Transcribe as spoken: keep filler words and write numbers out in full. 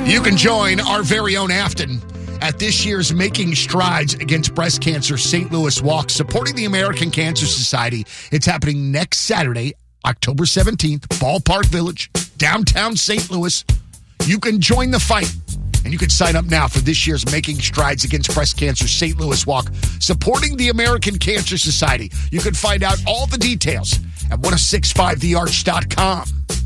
You can join our very own Afton at this year's Making Strides Against Breast Cancer Saint Louis Walk, supporting the American Cancer Society. It's happening next Saturday, October seventeenth, Ballpark Village, downtown Saint Louis. You can join the fight, and you can sign up now for this year's Making Strides Against Breast Cancer Saint Louis Walk, supporting the American Cancer Society. You can find out all the details at ten sixty-five the arch dot com.